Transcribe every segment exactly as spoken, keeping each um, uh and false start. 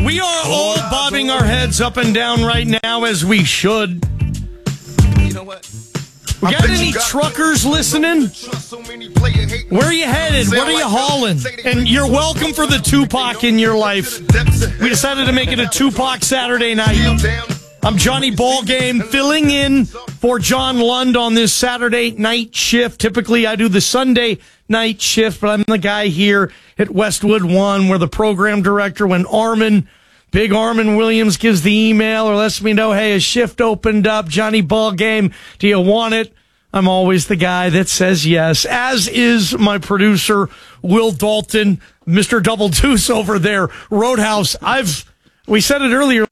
We are all bobbing our heads up and down right now, as we should. You know what? We got any truckers listening? Where are you headed? What are you hauling? And you're welcome for the Tupac in your life. We decided to make it a Tupac Saturday night. I'm Johnny Ballgame, filling in for John Lund on this Saturday night shift. Typically, I do the Sunday night shift, but I'm the guy here at Westwood One, where the program director, when Armin, Big Armin Williams, gives the email or lets me know, hey, a shift opened up, Johnny Ballgame, do you want it? I'm always the guy that says yes, as is my producer, Will Dalton, Mister Double Deuce over there, Roadhouse. I've, we said it earlier,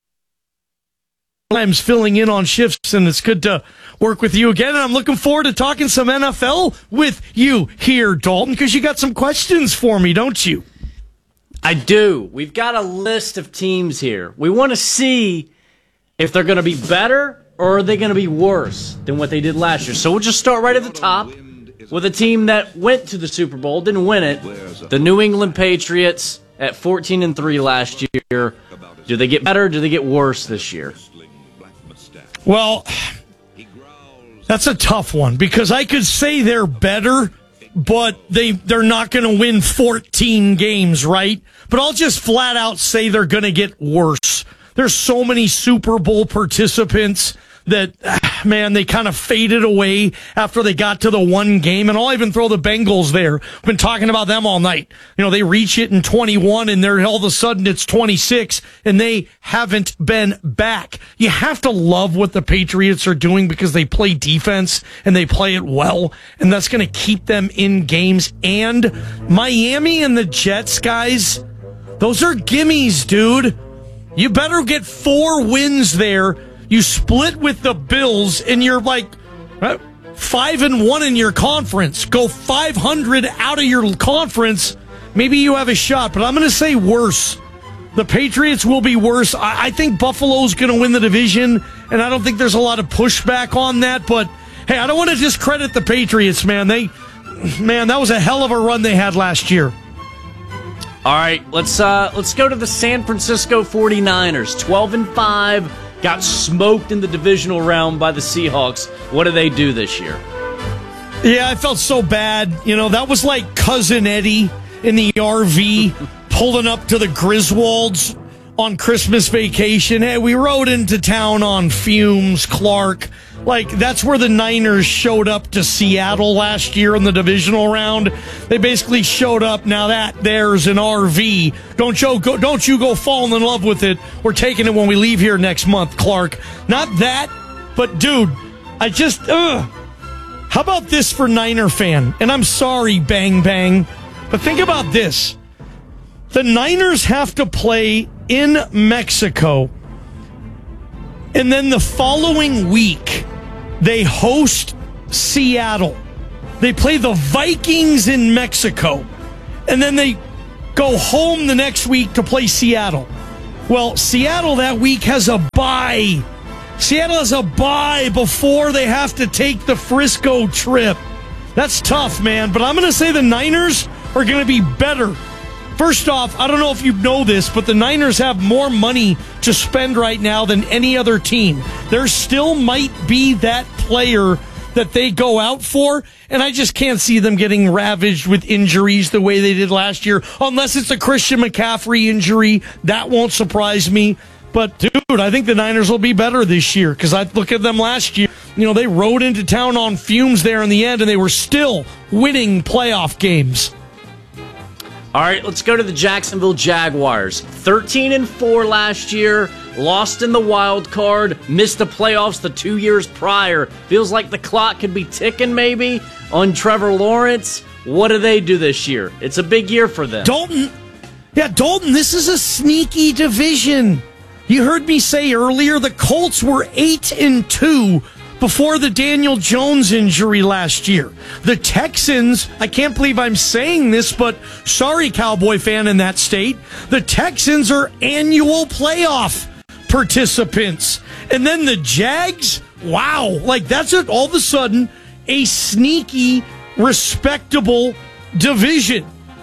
times filling in on shifts, and it's good to work with you again. And I'm looking forward to talking some N F L with you here, Dalton, because you got some questions for me, don't you? I do. We've got a list of teams here. We want to see if they're going to be better or are they going to be worse than what they did last year. So we'll just start right at the top with a team that went to the Super Bowl, didn't win it, the New England Patriots at fourteen and three last year. Do they get better or do they get worse this year? Well, that's a tough one, because I could say they're better, but they, they're not going to win fourteen games, right? But I'll just flat out say they're going to get worse. There's so many Super Bowl participants that, man, they kind of faded away after they got to the one game. And I'll even throw the Bengals there. We've been talking about them all night. You know, they reach it in twenty-one, and they're all of a sudden it's twenty-six, and they haven't been back. You have to love what the Patriots are doing, because they play defense and they play it well, and that's going to keep them in games. And Miami and the Jets, guys, those are gimmies, dude. You better get four wins there. You split with the Bills, and you're like uh, five and one in your conference. Go five hundred out of your conference. Maybe you have a shot, but I'm going to say worse. The Patriots will be worse. I, I think Buffalo's going to win the division, and I don't think there's a lot of pushback on that. But hey, I don't want to discredit the Patriots, man. They, man, that was a hell of a run they had last year. All right, let's uh, let's go to the San Francisco forty-niners, twelve and five. Got smoked in the divisional round by the Seahawks. What do they do this year? Yeah, I felt so bad. You know, that was like Cousin Eddie in the R V pulling up to the Griswolds on Christmas vacation. Hey, we rode into town on fumes, Clark. Like, that's where the Niners showed up to Seattle last year in the divisional round. They basically showed up. Now that there's an R V. Don't you go, don't you go falling in love with it. We're taking it when we leave here next month, Clark. Not that, but dude, I just, ugh. How about this for Niner fan? And I'm sorry, Bang Bang, but think about this. The Niners have to play in Mexico, and then the following week, they host Seattle. They play the Vikings in Mexico. And then they go home the next week to play Seattle. Well, Seattle that week has a bye. Seattle has a bye before they have to take the Frisco trip. That's tough, man. But I'm going to say the Niners are going to be better. First off, I don't know if you know this, but the Niners have more money to spend right now than any other team. There still might be that player that they go out for, and I just can't see them getting ravaged with injuries the way they did last year, unless it's a Christian McCaffrey injury. That won't surprise me. But, dude, I think the Niners will be better this year, because I look at them last year. You know, they rode into town on fumes there in the end, and they were still winning playoff games. All right, let's go to the Jacksonville Jaguars. thirteen and four last year, lost in the wild card, missed the playoffs the two years prior. Feels like the clock could be ticking maybe on Trevor Lawrence. What do they do this year? It's a big year for them. Dalton, yeah, Dalton, this is a sneaky division. You heard me say earlier the Colts were eight and two before the Daniel Jones injury last year. The Texans, I can't believe I'm saying this, but sorry, Cowboy fan in that state, the Texans are annual playoff participants. And then the Jags, wow, like that's it, all of a sudden a sneaky, respectable division.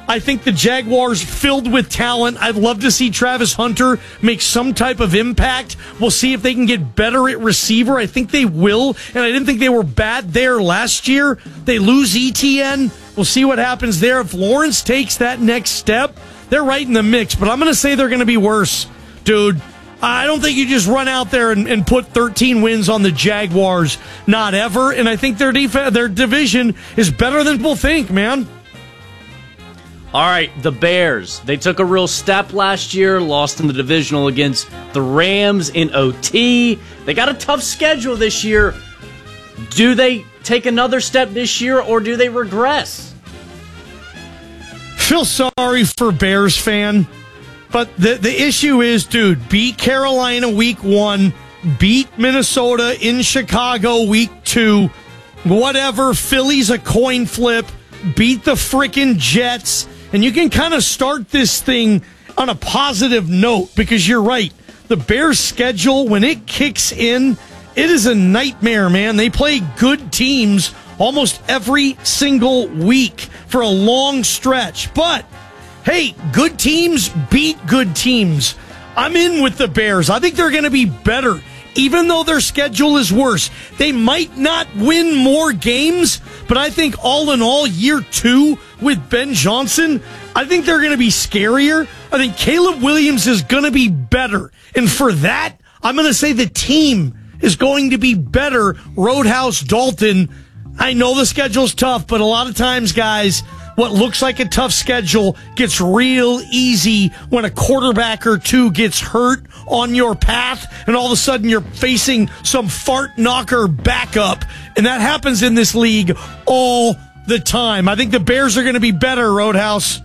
I think the Jaguars filled with talent. I'd love to see Travis Hunter make some type of impact. We'll see if they can get better at receiver. I think they will, and I didn't think they were bad there last year. They lose E T N. We'll see what happens there. If Lawrence takes that next step, they're right in the mix, but I'm going to say they're going to be worse. Dude, I don't think you just run out there and, and put thirteen wins on the Jaguars. Not ever, and I think their def- their division is better than people think, man. All right, the Bears. They took a real step last year, lost in the divisional against the Rams in O T. They got a tough schedule this year. Do they take another step this year, or do they regress? Feel sorry for Bears fan, but the, the issue is, dude, beat Carolina week one, beat Minnesota in Chicago week two, whatever, Philly's a coin flip, beat the frickin' Jets, and you can kind of start this thing on a positive note because you're right. The Bears' schedule, when it kicks in, it is a nightmare, man. They play good teams almost every single week for a long stretch. But, hey, good teams beat good teams. I'm in with the Bears. I think they're going to be better. Even though their schedule is worse, they might not win more games, but I think all in all, year two with Ben Johnson, I think they're going to be scarier. I think Caleb Williams is going to be better. And for that, I'm going to say the team is going to be better. Roadhouse Dalton, I know the schedule's tough, but a lot of times, guys, what looks like a tough schedule gets real easy when a quarterback or two gets hurt on your path, and all of a sudden you're facing some fart knocker backup, and that happens in this league all the time. I think the Bears are going to be better, Roadhouse.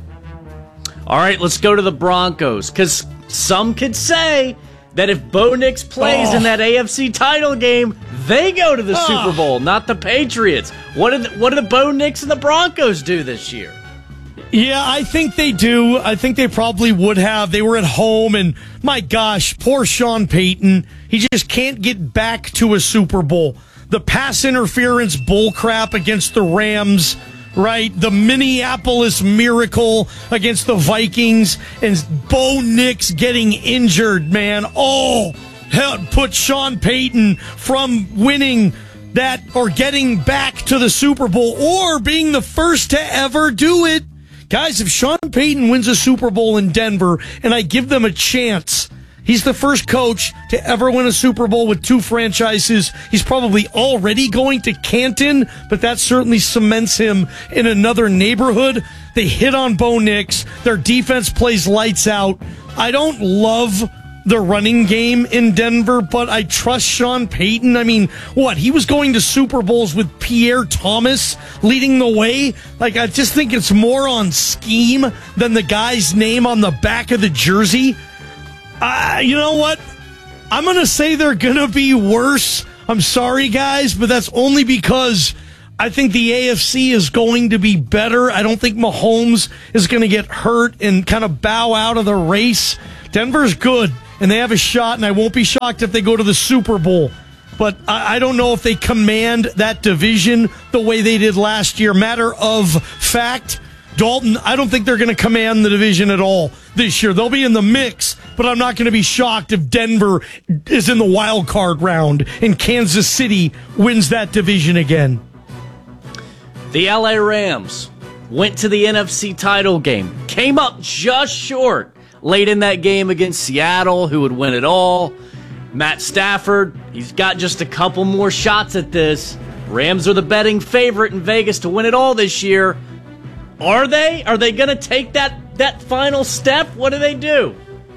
All right, let's go to the Broncos, because some could say that if Bo Nix plays oh. in that A F C title game, they go to the oh. Super Bowl, not the Patriots. What did what did the Bo Nix and the Broncos do this year? Yeah, I think they do. I think they probably would have. They were at home, and my gosh, poor Sean Payton. He just can't get back to a Super Bowl. The pass interference bullcrap against the Rams, right? The Minneapolis Miracle against the Vikings, and Bo Nix getting injured, man. Oh, hell, put Sean Payton from winning that or getting back to the Super Bowl or being the first to ever do it. Guys, if Sean Payton wins a Super Bowl in Denver and I give them a chance, he's the first coach to ever win a Super Bowl with two franchises. He's probably already going to Canton, but that certainly cements him in another neighborhood. They hit on Bo Nix. Their defense plays lights out. I don't love the running game in Denver, but I trust Sean Payton. I mean, what? He was going to Super Bowls with Pierre Thomas leading the way. Like, I just think it's more on scheme than the guy's name on the back of the jersey. Uh, you know what? I'm going to say they're going to be worse. I'm sorry, guys, but that's only because I think the A F C is going to be better. I don't think Mahomes is going to get hurt and kind of bow out of the race. Denver's good, and they have a shot, and I won't be shocked if they go to the Super Bowl. But I, I don't know if they command that division the way they did last year. Matter of fact, Dalton, I don't think they're going to command the division at all this year. They'll be in the mix, but I'm not going to be shocked if Denver is in the wild card round and Kansas City wins that division again. The L A Rams went to the N F C title game, came up just short late in that game against Seattle, who would win it all. Matt Stafford, he's got just a couple more shots at this. Rams are the betting favorite in Vegas to win it all this year. Are they? Are they going to take that, that final step? What do they do?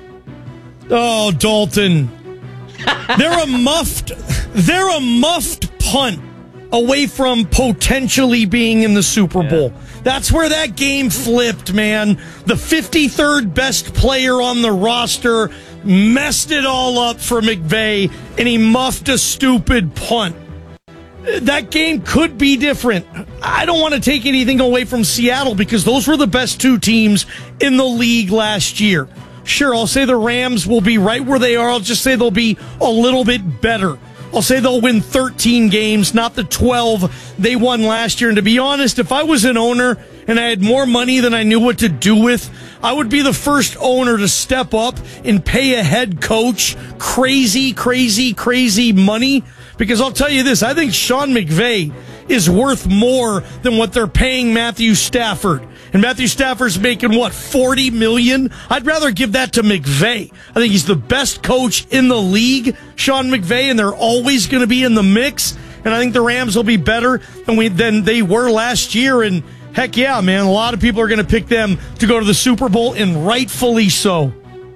Oh, Dalton. They're a muffed, they're a muffed punt away from potentially being in the Super Bowl. Yeah. That's where that game flipped, man. The fifty-third best player on the roster messed it all up for McVay, and he muffed a stupid punt. That game could be different. I don't want to take anything away from Seattle because those were the best two teams in the league last year. Sure, I'll say the Rams will be right where they are. I'll just say they'll be a little bit better. I'll say they'll win thirteen games, not the twelve they won last year. And to be honest, if I was an owner and I had more money than I knew what to do with, I would be the first owner to step up and pay a head coach crazy, crazy, crazy money. Because I'll tell you this, I think Sean McVay is worth more than what they're paying Matthew Stafford. And Matthew Stafford's making, what, forty million dollars? I'd rather give that to McVay. I think he's the best coach in the league, Sean McVay, and they're always going to be in the mix. And I think the Rams will be better than, we, than they were last year. And heck yeah, man, a lot of people are going to pick them to go to the Super Bowl, and rightfully so.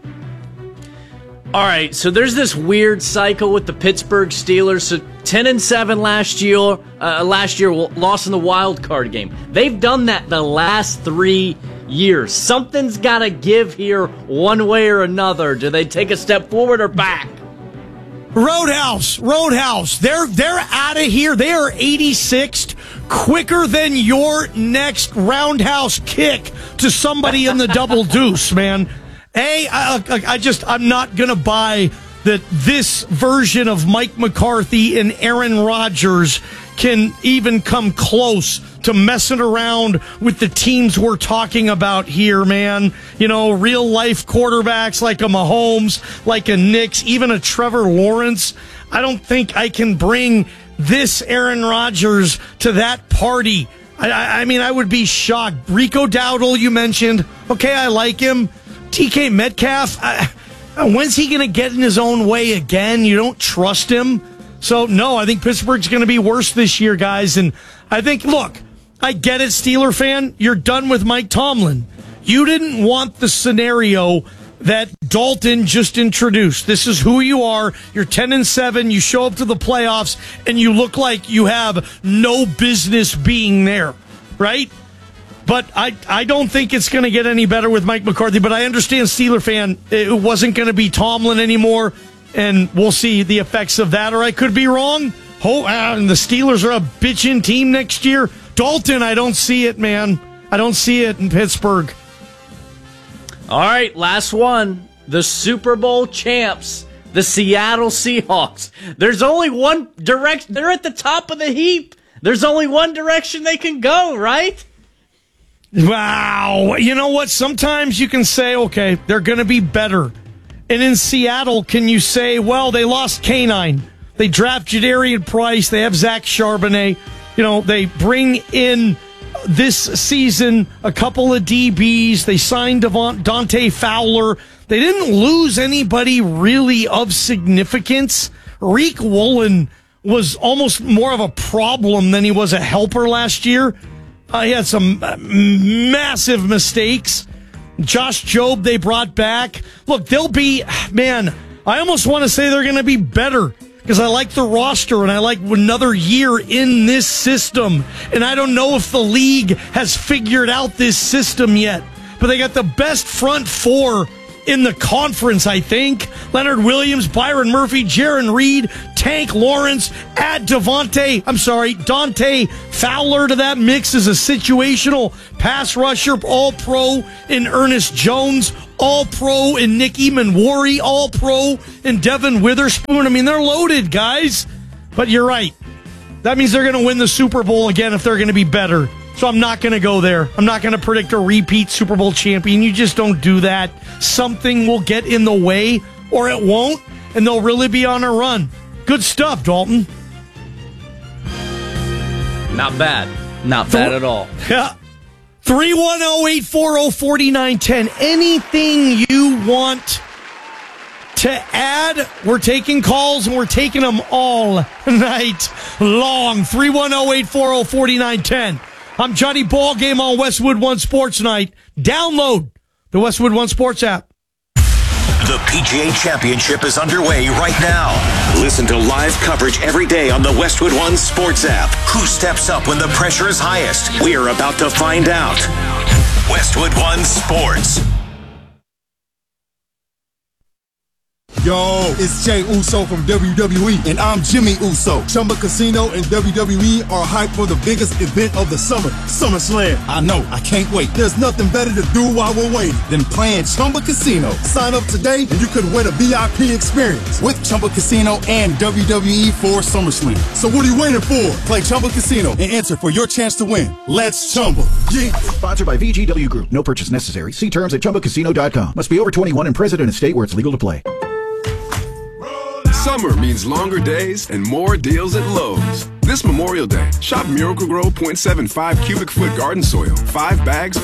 All right, so there's this weird cycle with the Pittsburgh Steelers. So ten and seven last year, uh, last year lost in the wild card game. They've done that the last three years. Something's got to give here one way or another. Do they take a step forward or back? Roadhouse, Roadhouse. They're they're out of here. They are eighty-sixth, quicker than your next roundhouse kick to somebody in the double deuce, man. Hey, I, I just, I'm not going to buy that this version of Mike McCarthy and Aaron Rodgers can even come close to messing around with the teams we're talking about here, man. You know, real life quarterbacks like a Mahomes, like a Knicks, even a Trevor Lawrence. I don't think I can bring this Aaron Rodgers to that party. I, I, I mean, I would be shocked. Rico Dowdle, you mentioned. Okay, I like him. T K Metcalf, I, when's he going to get in his own way again? You don't trust him. So, no, I think Pittsburgh's going to be worse this year, guys. And I think, look, I get it, Steeler fan. You're done with Mike Tomlin. You didn't want the scenario that Dalton just introduced. This is who you are. You're ten and seven. You show up to the playoffs, and you look like you have no business being there, right? But I, I don't think it's going to get any better with Mike McCarthy. But I understand, Steeler fan, it wasn't going to be Tomlin anymore, and we'll see the effects of that. Or I could be wrong. Oh, and the Steelers are a bitchin' team next year. Dalton, I don't see it, man. I don't see it in Pittsburgh. All right, last one. The Super Bowl champs, the Seattle Seahawks. There's only one direction. They're at the top of the heap. There's only one direction they can go, right? Wow. You know what? Sometimes you can say, okay, they're going to be better. And in Seattle, can you say, well, they lost Canine. They draft Jadarian Price. They have Zach Charbonnet. You know, they bring in this season a couple of D Bs. They signed Devont- Dante Fowler. They didn't lose anybody really of significance. Reek Woolen was almost more of a problem than he was a helper last year. Uh, he had some uh, massive mistakes. Josh Jobe they brought back. Look, they'll be, man, I almost want to say they're going to be better because I like the roster and I like another year in this system. And I don't know if the league has figured out this system yet, but they got the best front four in the conference, I think. Leonard Williams, Byron Murphy, Jaron Reed, Tank Lawrence, add Devontae, I'm sorry, Dante Fowler to that mix as a situational pass rusher, all-pro in Ernest Jones, all-pro in Nick Eamon-Wari, all-pro in Devin Witherspoon. I mean, they're loaded, guys. But you're right. That means they're going to win the Super Bowl again if they're going to be better. So I'm not going to go there. I'm not going to predict a repeat Super Bowl champion. You just don't do that. Something will get in the way, or it won't, and they'll really be on a run. Good stuff, Dalton. Not bad. Not bad at all. Yeah. three one zero, eight four zero, four nine one zero. Anything you want to add? We're taking calls, and we're taking them all night long. three one zero, eight four zero, four nine one zero. I'm Johnny Ballgame on Westwood One Sports Night. Download the Westwood One Sports app. The P G A Championship is underway right now. Listen to live coverage every day on the Westwood One Sports app. Who steps up when the pressure is highest? We're about to find out. Westwood One Sports. Yo, it's Jay Uso from W W E, and I'm Jimmy Uso. Chumba Casino and W W E are hyped for the biggest event of the summer, SummerSlam. I know, I can't wait. There's nothing better to do while we're waiting than playing Chumba Casino. Sign up today and you could win a V I P experience with Chumba Casino and W W E for SummerSlam. So what are you waiting for? Play Chumba Casino and enter for your chance to win. Let's Chumba. Yeah. Sponsored by V G W Group. No purchase necessary. See terms at chumba casino dot com. Must be over twenty-one and present in a state where it's legal to play. Summer means longer days and more deals at Lowe's. This Memorial Day, shop Miracle-Gro point seven five cubic foot garden soil. Five bags